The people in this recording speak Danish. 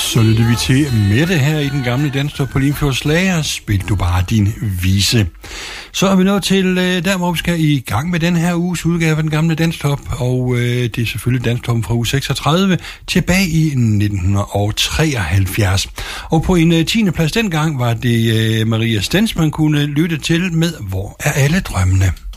Så lytter vi til Mette her i den gamle Danstop på Limfjords Slager. Spil du bare din vise. Så er vi nået til der, hvor vi skal i gang med den her uges udgave af den gamle Danstop. Og det er selvfølgelig Danstoppen fra uge 36 tilbage i 1973. Og på en 10. plads dengang var det Maria Stens, man kunne lytte til med Hvor er alle drømmene?